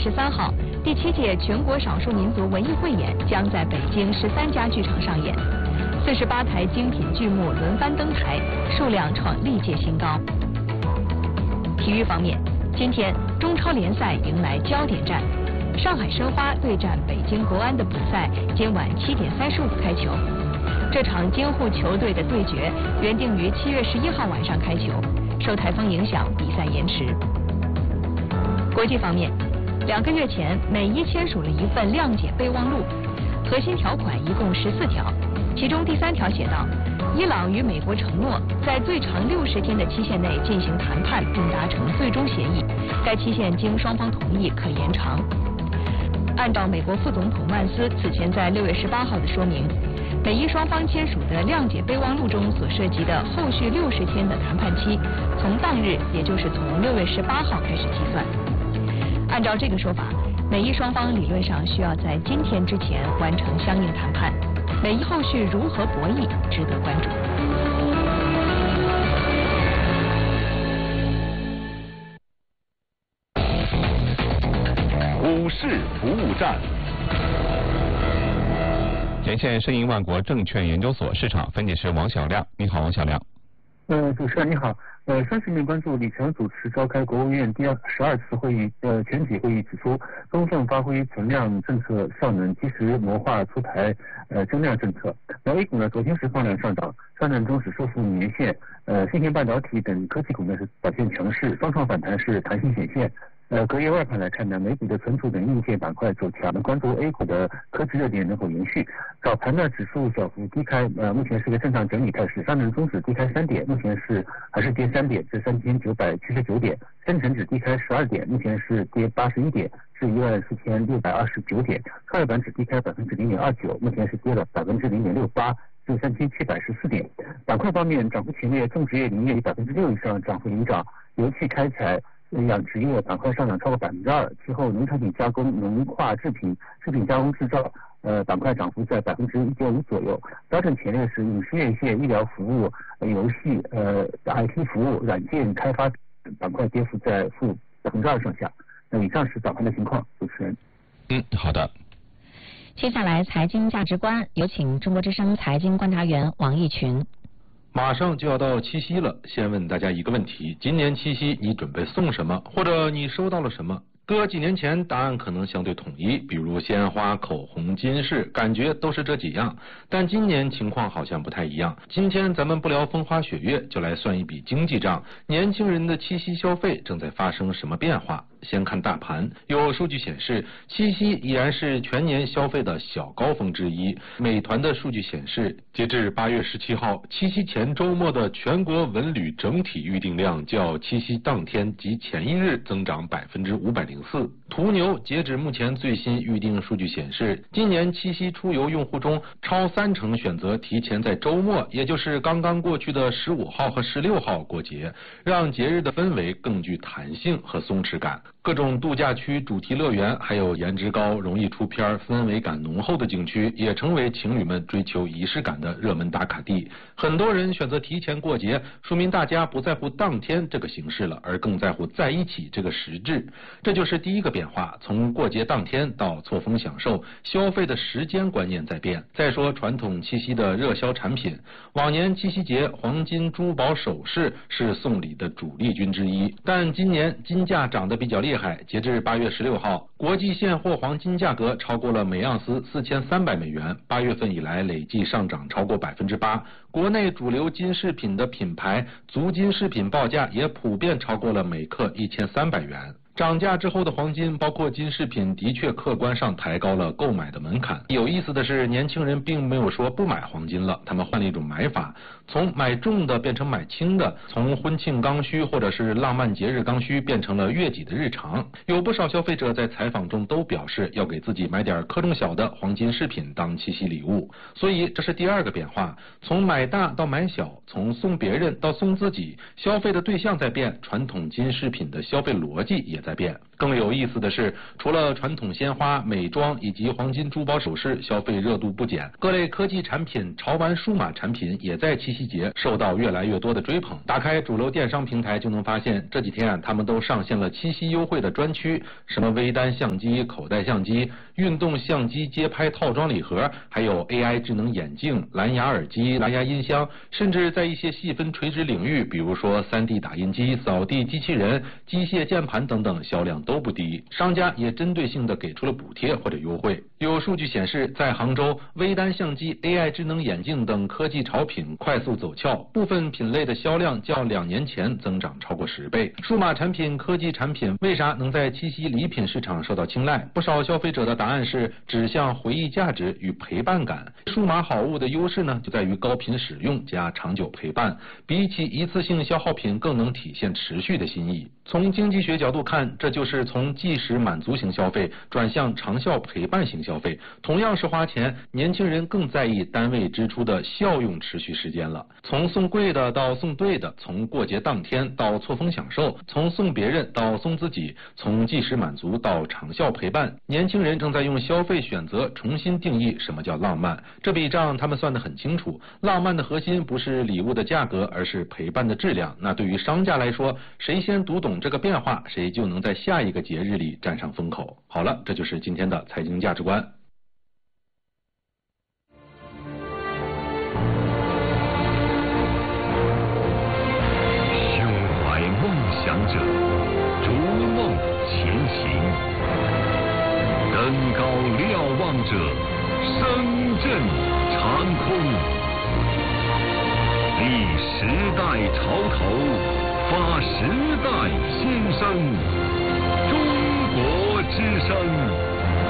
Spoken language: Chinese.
13号，第7届全国少数民族文艺汇演将在北京13家剧场上演，48台精品剧目轮番登台，数量创历届新高。体育方面，今天中超联赛迎来焦点战，上海申花对战北京国安的比赛今晚7点35分开球。这场京沪球队的对决原定于7月11号晚上开球，受台风影响，比赛延迟。国际方面，2个月前，美伊签署了一份谅解备忘录，核心条款一共14条，其中第3条写道：伊朗与美国承诺在最长60天的期限内进行谈判并达成最终协议，该期限经双方同意可延长。按照美国副总统万斯此前在6月18号的说明，美伊双方签署的谅解备忘录中所涉及的后续60天的谈判期，从当日，也就是从6月18号开始计算。按照这个说法，美伊双方理论上需要在今天之前完成相应谈判。美伊后续如何博弈，值得关注。 股市服务站。 连线申银万国证券研究所市场分析师王小亮，你好，王小亮。 主持人你好。30名关注李强主持召开国务院第12次会议全体会议指出，充分发挥存量政策效能，及时谋划出台增量政策。A 股呢，昨天是放量上涨，上证综指收复年线，芯片半导体等科技股呢是表现强势，双创反弹是弹性显现。隔夜外盘来看呢，美股的存储等硬件板块走强，关注 A 股的科技热点能否延续。早盘呢，指数小幅低开，目前是个震荡整理态势。上证综指低开3点，目前还是跌3点，至3979点。深成指低开12点，目前是跌81点，至14629点。创业板指低开0.29%，目前是跌了0.68%。至3714点。板块方面，涨幅前列，种植业、林业以6%以上涨幅领涨，油气开采、养殖业板块上涨超过2%，其后农产品加工、农化制品、食品加工制造板块涨幅在1.5%左右。调整前列是饮食业线、医疗服务、游戏、IT 服务、软件开发板块跌幅在负2%上下。以上是早盘的情况，主持人。 好的。 接下来财经价值观，有请中国之声财经观察员王毅群。 马上就要到七夕了，先问大家一个问题：今年七夕你准备送什么，或者你收到了什么？搁几年前答案可能相对统一，比如鲜花、口红、金饰，感觉都是这几样。但今年情况好像不太一样。今天咱们不聊风花雪月，就来算一笔经济账。年轻人的七夕消费正在发生什么变化？先看大盘，有数据显示，七夕依然是全年消费的小高峰之一。美团的数据显示，截至8月17号，七夕前周末的全国文旅整体预订量较七夕当天及前一日增长504%。途牛截止目前最新预订数据显示，今年七夕出游用户中，超30%选择提前在周末，也就是刚刚过去的15号和16号过节，让节日的氛围更具弹性和松弛感。各种度假区、主题乐园，还有颜值高、容易出片、氛围感浓厚的景区，也成为情侣们追求仪式感的热门打卡地。很多人选择提前过节，说明大家不在乎当天这个形式了，而更在乎在一起这个实质。这就是第一个变化，从过节当天到错峰享受，消费的时间观念在变。再说传统七夕的热销产品，往年七夕节黄金、珠宝、首饰是送礼的主力军之一，但今年金价涨得比较厉害。截至8月16号，国际现货黄金价格超过了每盎司4300美元，8月份以来累计上涨超过8%。国内主流金饰品的品牌足金饰品报价也普遍超过了每克1300元。涨价之后的黄金，包括金饰品，的确客观上抬高了购买的门槛。有意思的是，年轻人并没有说不买黄金了，他们换了一种买法，从买重的变成买轻的，从婚庆刚需或者是浪漫节日刚需变成了悦己的日常。有不少消费者在采访中都表示要给自己买点克重小的黄金饰品当七夕礼物，所以这是第二个变化，从买大到买小，从送别人到送自己，消费的对象在变，传统金饰品的消费逻辑也在变。 更有意思的是，除了传统鲜花、美妆以及黄金、珠宝首饰消费热度不减，各类科技产品、潮玩数码产品也在七夕节受到越来越多的追捧。打开主流电商平台就能发现，这几天他们都上线了七夕优惠的专区，什么微单相机、口袋相机、运动相机街拍套装礼盒，还有 AI 智能眼镜、蓝牙耳机、蓝牙音箱，甚至在一些细分垂直领域，比如说 3D 打印机、扫地机器人、机械键盘等等，销量都不低。商家也针对性的给出了补贴或者优惠。有数据显示，在杭州，微单相机、AI 智能眼镜等科技潮品快速走俏，部分品类的销量较2年前增长超过10倍。数码产品、科技产品为啥能在七夕礼品市场受到青睐？不少消费者的答案是指向回忆价值与陪伴感。数码好物的优势呢，就在于高频使用加长久陪伴，比起一次性消耗品更能体现持续的心意。从经济学角度看，这就是从即时满足型消费转向长效陪伴型消费。同样是花钱，年轻人更在意单位支出的效用持续时间了。从送贵的到送对的，从过节当天到错峰享受，从送别人到送自己，从即时满足到长效陪伴，年轻人正在用消费选择重新定义什么叫浪漫。这笔账他们算得很清楚，浪漫的核心不是礼物的价格，而是陪伴的质量。那对于商家来说，谁先读懂这个变化，谁就能在下一个节日里占上风口。好了，这就是今天的财经价值观。 胸怀梦想者，逐梦前行；登高瞭望者，声震长空。立时代潮头，发时代心声。中国之声。